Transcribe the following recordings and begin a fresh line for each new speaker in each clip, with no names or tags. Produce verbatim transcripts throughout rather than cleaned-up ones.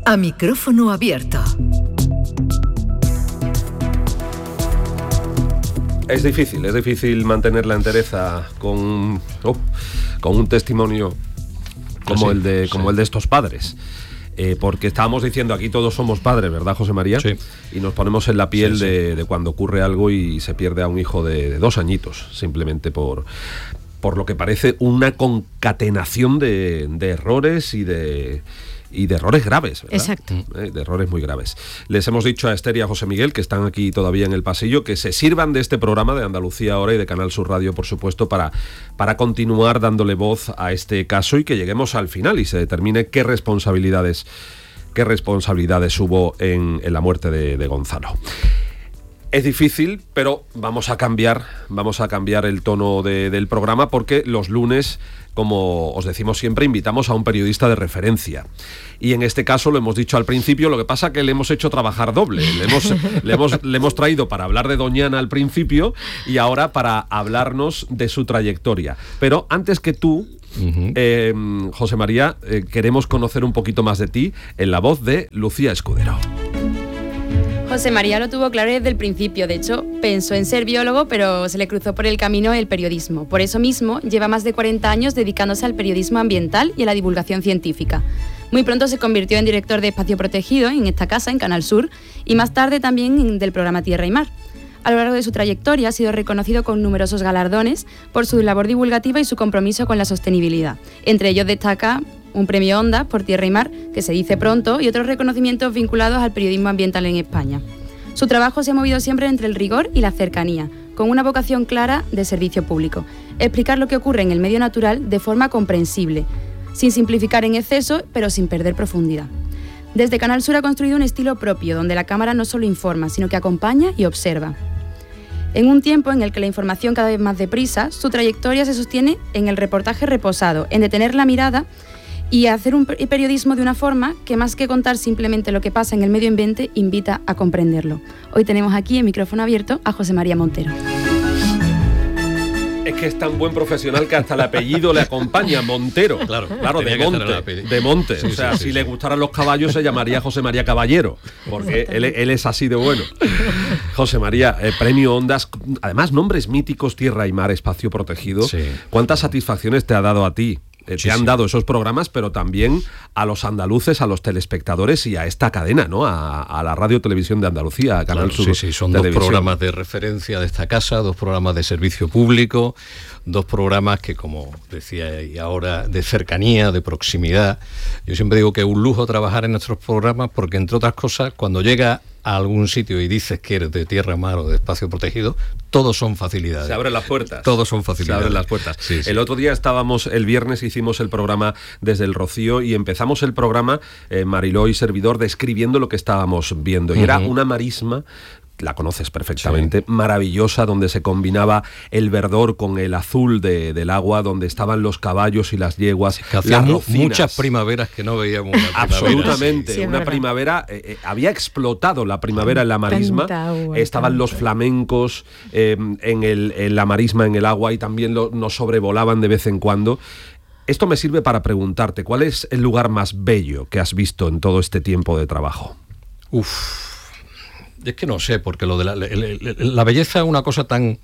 A micrófono abierto.
Es difícil, es difícil mantener la entereza con, oh, con un testimonio como, sí, el, de, sí. como el de estos padres. Eh, porque estábamos diciendo, aquí todos somos padres, ¿verdad, José María?
Sí.
Y nos ponemos en la piel sí, sí. De, de cuando ocurre algo y se pierde a un hijo de, de dos añitos, simplemente por, por lo que parece una concatenación de, de errores y de... y de errores graves, ¿verdad?
Exacto.
Eh, de errores muy graves. Les hemos dicho a Esther y a José Miguel, que están aquí todavía en el pasillo, que se sirvan de este programa de Andalucía Ahora y de Canal Sur Radio, por supuesto, para, para continuar dándole voz a este caso y que lleguemos al final y se determine qué responsabilidades, qué responsabilidades hubo en, en la muerte de, de Gonzalo. Es difícil, pero vamos a cambiar, vamos a cambiar el tono de, del programa porque los lunes, como os decimos siempre, invitamos a un periodista de referencia. Y en este caso, lo hemos dicho al principio, lo que pasa es que le hemos hecho trabajar doble. Le hemos, le hemos, le hemos traído para hablar de Doñana al principio y ahora para hablarnos de su trayectoria. Pero antes que tú, uh-huh. eh, José María, eh, queremos conocer un poquito más de ti en la voz de Lucía Escudero.
José María lo tuvo claro desde el principio. De hecho, pensó en ser biólogo, pero se le cruzó por el camino el periodismo. Por eso mismo, lleva más de cuarenta años dedicándose al periodismo ambiental y a la divulgación científica. Muy pronto se convirtió en director de Espacio Protegido en esta casa, en Canal Sur, y más tarde también del programa Tierra y Mar. A lo largo de su trayectoria ha sido reconocido con numerosos galardones por su labor divulgativa y su compromiso con la sostenibilidad. Entre ellos destaca un premio Ondas por Tierra y Mar, que se dice pronto, y otros reconocimientos vinculados al periodismo ambiental en España. Su trabajo se ha movido siempre entre el rigor y la cercanía, con una vocación clara de servicio público. Explicar lo que ocurre en el medio natural de forma comprensible, sin simplificar en exceso, pero sin perder profundidad. Desde Canal Sur ha construido un estilo propio, donde la cámara no solo informa, sino que acompaña y observa. En un tiempo en el que la información cada vez más deprisa, su trayectoria se sostiene en el reportaje reposado, en detener la mirada y hacer un periodismo de una forma que, más que contar simplemente lo que pasa en el medio ambiente, invita a comprenderlo. Hoy tenemos aquí en micrófono abierto a José María Montero.
Es que es tan buen profesional que hasta el apellido le acompaña, Montero. Claro, claro, de Monte, de Monte. Sí, o sea, sí, sí, si sí. le gustaran los caballos se llamaría José María Caballero, porque él, él es así de bueno. José María, eh, premio Ondas, además nombres míticos, Tierra y Mar, Espacio Protegido. Sí. ¿Cuántas satisfacciones te ha dado a ti? Te sí, han sí. dado esos programas, pero también a los andaluces, a los telespectadores y a esta cadena, ¿no? A, a la Radio Televisión de Andalucía, a Canal
claro,
Sur.
Sí, sí, son
Televisión.
Dos programas de referencia de esta casa, dos programas de servicio público, dos programas que, como decía y ahora, de cercanía, de proximidad. Yo siempre digo que es un lujo trabajar en nuestros programas porque, entre otras cosas, cuando llega a algún sitio y dices que eres de Tierra, Mar o de Espacio Protegido, todos son facilidades.
Se abren las puertas.
Todos son facilidades.
Se abren las puertas.
Sí, sí.
El otro día estábamos, el viernes hicimos el programa desde el Rocío y empezamos el programa, eh, Mariló y servidor, describiendo lo que estábamos viendo. Y uh-huh. era una marisma, la conoces perfectamente, sí. maravillosa, donde se combinaba el verdor con el azul de, del agua, donde estaban los caballos y las yeguas, sí,
que las rocinas. Muchas primaveras que no veíamos una primavera.
Absolutamente,
sí. Sí,
una primavera, eh, eh, había explotado la primavera en la marisma, agua, estaban tanta. Los flamencos eh, en, el, en la marisma, en el agua, y también lo, nos sobrevolaban de vez en cuando. Esto me sirve para preguntarte, ¿cuál es el lugar más bello que has visto en todo este tiempo de trabajo?
Uf... Es que no sé, porque lo de la, la, la, la belleza es una cosa tan,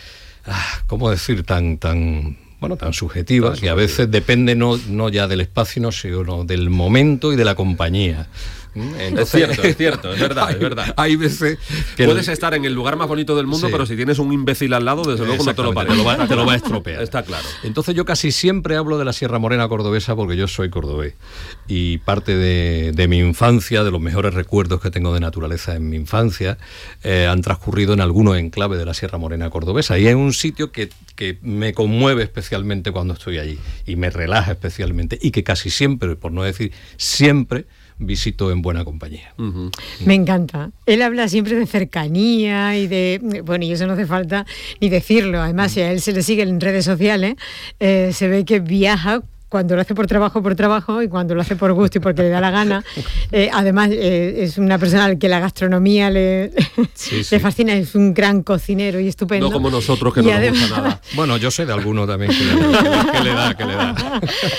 ¿cómo decir? Tan, tan, bueno, tan subjetiva, tan que subjetiva. A veces depende no, no ya del espacio, sino del momento y de la compañía. Entonces,
es cierto, es cierto, es verdad,
hay,
es verdad.
Hay veces que
puedes
el...
estar en el lugar más bonito del mundo, sí. pero si tienes un imbécil al lado, desde luego no te lo parece.
Te lo va, te lo va a estropear.
Está claro.
Entonces yo casi siempre hablo de la Sierra Morena cordobesa porque yo soy cordobés. Y parte de, de mi infancia, de los mejores recuerdos que tengo de naturaleza en mi infancia, eh, han transcurrido en algunos enclaves de la Sierra Morena cordobesa. Y es un sitio que, que me conmueve especialmente cuando estoy allí. Y me relaja especialmente. Y que casi siempre, por no decir siempre, visito en buena compañía.
Uh-huh. Me encanta. Él habla siempre de cercanía y de... Bueno, y eso no hace falta ni decirlo. Además, uh-huh. si a él se le sigue en redes sociales, eh, se ve que viaja cuando lo hace por trabajo, por trabajo, y cuando lo hace por gusto y porque le da la gana. Eh, además, eh, es una persona al que la gastronomía le, sí, sí. le fascina, es un gran cocinero y estupendo.
No como nosotros, que y no además, nos gusta nada.
Bueno, yo sé de alguno también que le, que, que le da, que le da.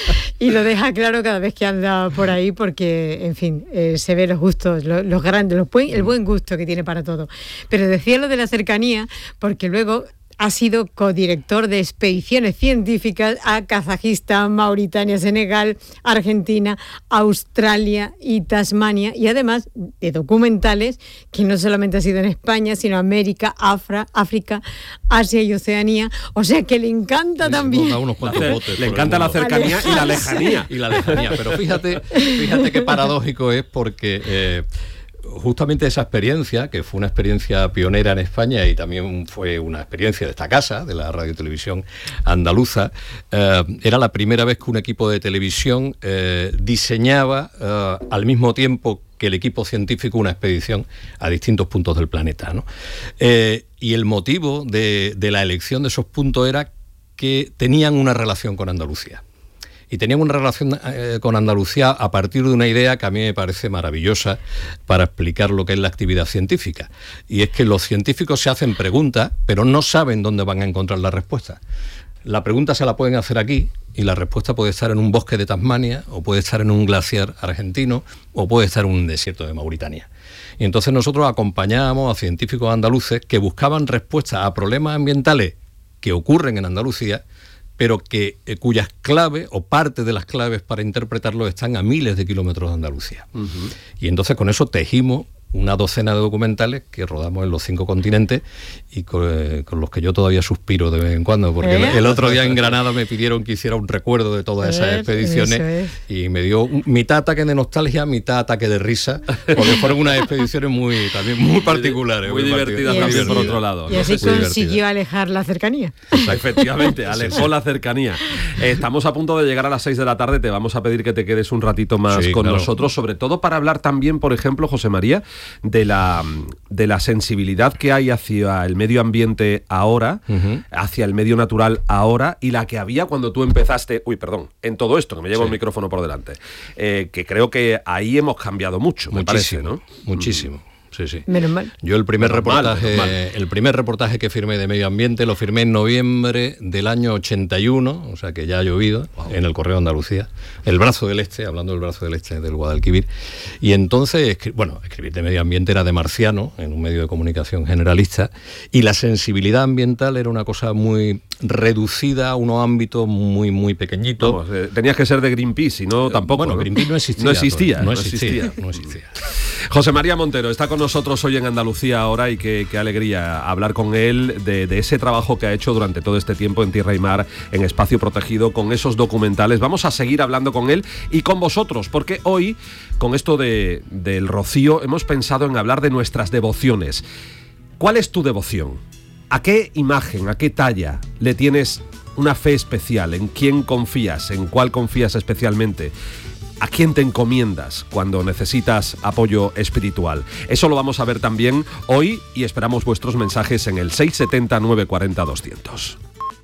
Y lo deja claro cada vez que anda por ahí, porque, en fin, eh, se ve los gustos, los, los grandes, los buen, el buen gusto que tiene para todo. Pero decía lo de la cercanía, porque luego ha sido codirector de expediciones científicas a Kazajistán, Mauritania, Senegal, Argentina, Australia y Tasmania, y además de documentales que no solamente ha sido en España, sino América, Afra, África, Asia y Oceanía, o sea que le encanta sí, también.
Unos cuantos botes
le encanta la cercanía y la lejanía.
Y la lejanía, pero fíjate, fíjate qué paradójico es porque... Eh, justamente esa experiencia, que fue una experiencia pionera en España y también fue una experiencia de esta casa, de la Radio Televisión Andaluza, eh, era la primera vez que un equipo de televisión eh, diseñaba eh, al mismo tiempo que el equipo científico una expedición a distintos puntos del planeta, ¿no? Eh, y el motivo de, de la elección de esos puntos era que tenían una relación con Andalucía. Y tenían una relación eh, con Andalucía a partir de una idea que a mí me parece maravillosa para explicar lo que es la actividad científica. Y es que los científicos se hacen preguntas, pero no saben dónde van a encontrar la respuesta. La pregunta se la pueden hacer aquí y la respuesta puede estar en un bosque de Tasmania, o puede estar en un glaciar argentino, o puede estar en un desierto de Mauritania. Y entonces nosotros acompañábamos a científicos andaluces que buscaban respuestas a problemas ambientales que ocurren en Andalucía, pero que eh, cuyas claves o parte de las claves para interpretarlo están a miles de kilómetros de Andalucía. Uh-huh. Y entonces con eso tejimos una docena de documentales que rodamos en los cinco continentes y con, eh, con los que yo todavía suspiro de vez en cuando, porque ¿Eh? el, el otro día en Granada me pidieron que hiciera un recuerdo de todas esas ¿Eh? expediciones es. y me dio mitad ataque de nostalgia, mitad ataque de risa, porque fueron unas expediciones muy también muy particulares.
Muy, muy divertidas también, así, por otro lado.
Y ¿no? así consiguió alejar la cercanía.
Efectivamente, alejó sí, sí. la cercanía. Eh, estamos a punto de llegar a las seis de la tarde, te vamos a pedir que te quedes un ratito más sí, con claro. nosotros, sobre todo para hablar también, por ejemplo, José María, de la, de la sensibilidad que hay hacia el medio ambiente ahora, uh-huh. hacia el medio natural ahora, y la que había cuando tú empezaste, uy, perdón, en todo esto, que me llevo sí. el micrófono por delante, eh, que creo que ahí hemos cambiado mucho, me
muchísimo,
parece, ¿no?
Muchísimo. Sí, sí.
Menos mal.
Yo el primer
menos
reportaje,
mal,
el primer reportaje que firmé de medio ambiente lo firmé en noviembre del año ochenta y uno, o sea que ya ha llovido, wow. en el Correo de Andalucía, el brazo del este, hablando del brazo del este del Guadalquivir. Y entonces, bueno, escribir de medio ambiente era de marciano, en un medio de comunicación generalista, y la sensibilidad ambiental era una cosa muy reducida a unos ámbitos muy, muy pequeñitos.
Vamos, eh, tenías que ser de Greenpeace, y no tampoco.
Bueno,
¿no?
Greenpeace no existía.
No existía,
no
existía.
existía, no existía.
José María Montero está con nosotros hoy en Andalucía ahora, y qué, qué alegría hablar con él de, de ese trabajo que ha hecho durante todo este tiempo en Tierra y Mar, en Espacio Protegido, con esos documentales. Vamos a seguir hablando con él y con vosotros, porque hoy, con esto de, del rocío, hemos pensado en hablar de nuestras devociones. ¿Cuál es tu devoción? ¿A qué imagen, a qué talla le tienes una fe especial? ¿En quién confías? ¿En cuál confías especialmente? ¿A quién te encomiendas cuando necesitas apoyo espiritual? Eso lo vamos a ver también hoy, y esperamos vuestros mensajes en el seis setenta, nueve cuarenta, doscientos.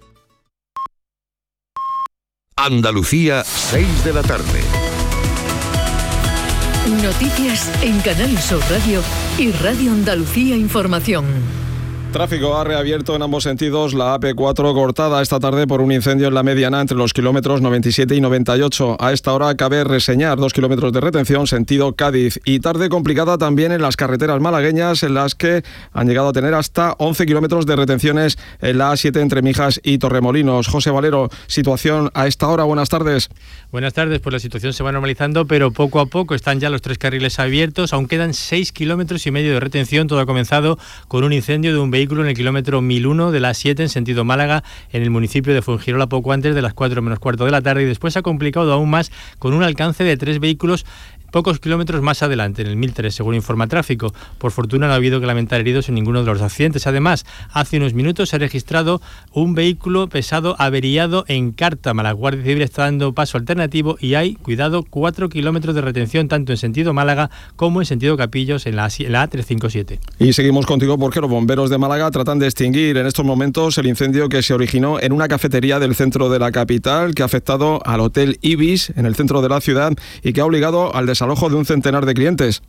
Andalucía, seis de la tarde.
Noticias en Canal Sur Radio y Radio Andalucía Información.
Tráfico ha reabierto en ambos sentidos la A P cuatro, cortada esta tarde por un incendio en la mediana entre los kilómetros noventa y siete y noventa y ocho. A esta hora cabe reseñar dos kilómetros de retención sentido Cádiz, y tarde complicada también en las carreteras malagueñas, en las que han llegado a tener hasta once kilómetros de retenciones en la A siete entre Mijas y Torremolinos. José Valero, situación a esta hora, buenas tardes.
Buenas tardes, pues la situación se va normalizando, pero poco a poco están ya los tres carriles abiertos, aún quedan seis kilómetros y medio de retención. Todo ha comenzado con un incendio de un vehículo en el kilómetro mil uno de la A siete en sentido Málaga, en el municipio de Fuengirola, poco antes de las cuatro menos cuarto de la tarde, y después se ha complicado aún más con un alcance de tres vehículos pocos kilómetros más adelante, en el mil tres, según informa Tráfico. Por fortuna no ha habido que lamentar heridos en ninguno de los accidentes. Además, hace unos minutos se ha registrado un vehículo pesado averiado en Cártama. La Guardia Civil está dando paso alternativo y hay, cuidado, cuatro kilómetros de retención tanto en sentido Málaga como en sentido Capillos en la, en la A trescientos cincuenta y siete.
Y seguimos contigo porque los bomberos de Málaga tratan de extinguir en estos momentos el incendio que se originó en una cafetería del centro de la capital, que ha afectado al Hotel Ibis en el centro de la ciudad y que ha obligado al desalojo de un centenar de clientes.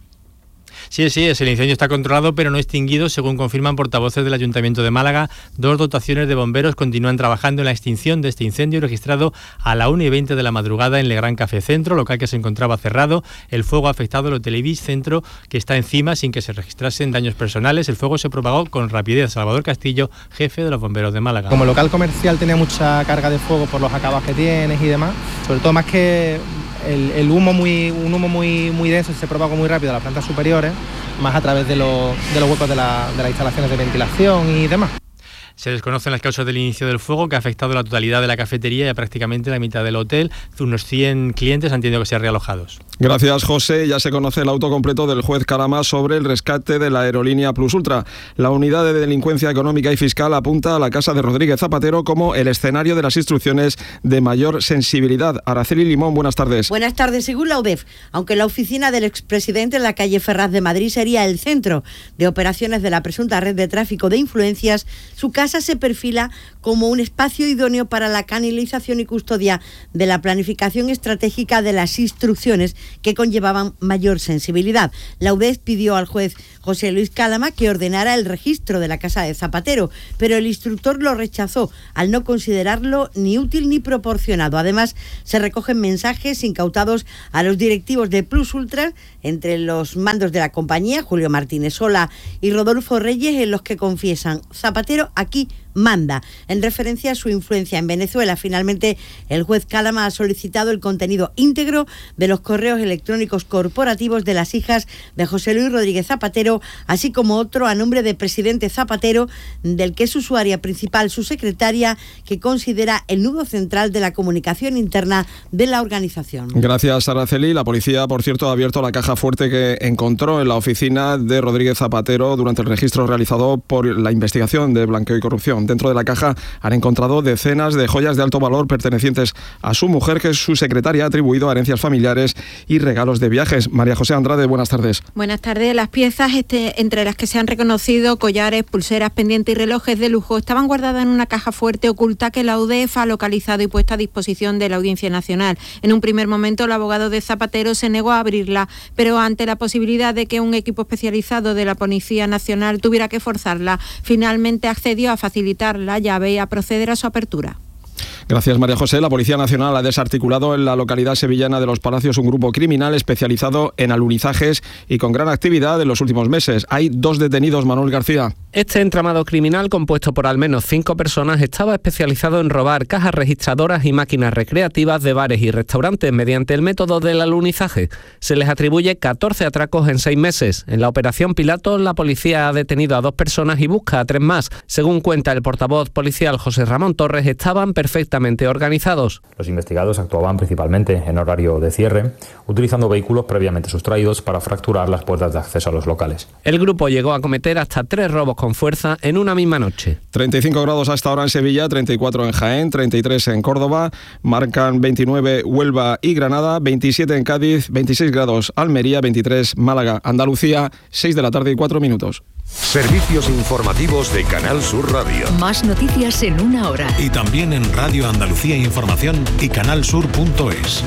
Sí, sí, el incendio está controlado pero no extinguido, según confirman portavoces del Ayuntamiento de Málaga. Dos dotaciones de bomberos continúan trabajando en la extinción de este incendio registrado a la una y veinte de la madrugada en Legrand Café Centro, local que se encontraba cerrado. El fuego ha afectado al Hotel Ibis Centro, que está encima sin que se registrasen daños personales. El fuego se propagó con rapidez. Salvador Castillo, jefe de los bomberos de Málaga.
Como local comercial tenía mucha carga de fuego por los acabados que tienes y demás, sobre todo más que el, el humo muy, un humo muy, muy denso se propagó muy rápido a las plantas superiores, más a través de, lo, de los huecos de, la, de las instalaciones de ventilación y demás.
Se desconocen las causas del inicio del fuego, que ha afectado la totalidad de la cafetería y a prácticamente la mitad del hotel. Unos cien clientes han tenido que ser realojados.
Gracias, José. Ya se conoce el auto completo del juez Calama sobre el rescate de la aerolínea Plus Ultra. La unidad de delincuencia económica y fiscal apunta a la casa de Rodríguez Zapatero como el escenario de las instrucciones de mayor sensibilidad. Araceli Limón, buenas tardes.
Buenas tardes. Según la U D E F, aunque la oficina del expresidente en la calle Ferraz de Madrid sería el centro de operaciones de la presunta red de tráfico de influencias, su casa se perfila como un espacio idóneo para la canalización y custodia de la planificación estratégica de las instrucciones que conllevaban mayor sensibilidad. La U D E F pidió al juez José Luis Calama que ordenara el registro de la casa de Zapatero, pero el instructor lo rechazó al no considerarlo ni útil ni proporcionado. Además, se recogen mensajes incautados a los directivos de Plus Ultra, entre los mandos de la compañía, Julio Martínez Sola y Rodolfo Reyes, en los que confiesan: Zapatero aquí manda, en referencia a su influencia en Venezuela. Finalmente, el juez Calama ha solicitado el contenido íntegro de los correos electrónicos corporativos de las hijas de José Luis Rodríguez Zapatero, así como otro a nombre del presidente Zapatero, del que es usuaria principal su secretaria, que considera el nudo central de la comunicación interna de la organización.
Gracias, Araceli. La policía, por cierto, ha abierto la caja fuerte que encontró en la oficina de Rodríguez Zapatero durante el registro realizado por la investigación de blanqueo y corrupción. Dentro de la caja han encontrado decenas de joyas de alto valor pertenecientes a su mujer, que su secretaria ha atribuido a herencias familiares y regalos de viajes. María José Andrade, buenas tardes.
Buenas tardes. Las piezas, este, entre las que se han reconocido collares, pulseras, pendientes y relojes de lujo, estaban guardadas en una caja fuerte oculta que la U D E F ha localizado y puesto a disposición de la Audiencia Nacional. En un primer momento, el abogado de Zapatero se negó a abrirla, pero ante la posibilidad de que un equipo especializado de la Policía Nacional tuviera que forzarla, finalmente accedió a facilitar la llave y a proceder a su apertura.
Gracias, María José. La Policía Nacional ha desarticulado en la localidad sevillana de Los Palacios un grupo criminal especializado en alunizajes y con gran actividad en los últimos meses. Hay dos detenidos, Manuel García.
Este entramado criminal, compuesto por al menos cinco personas, estaba especializado en robar cajas registradoras y máquinas recreativas de bares y restaurantes mediante el método del alunizaje. Se les atribuye catorce atracos en seis meses. En la operación Pilatos, la policía ha detenido a dos personas y busca a tres más. Según cuenta el portavoz policial José Ramón Torres, estaban perfectamente organizados.
Los investigados actuaban principalmente en horario de cierre, utilizando vehículos previamente sustraídos para fracturar las puertas de acceso a los locales.
El grupo llegó a cometer hasta tres robos con fuerza en una misma noche.
treinta y cinco grados hasta ahora en Sevilla, treinta y cuatro en Jaén, treinta y tres en Córdoba, marcan veintinueve Huelva y Granada, veintisiete en Cádiz, veintiséis grados Almería, veintitrés Málaga, Andalucía, seis de la tarde y cuatro minutos.
Servicios informativos de Canal Sur Radio.
Más noticias en una hora.
Y también en Radio Andalucía Información y canal sur punto es.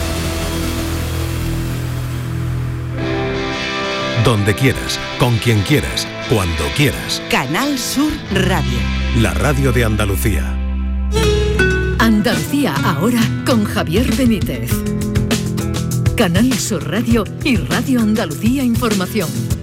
Donde quieras, con quien quieras, cuando quieras.
Canal Sur Radio.
La radio de Andalucía.
Andalucía ahora con Javier Benítez. Canal Sur Radio y Radio Andalucía Información.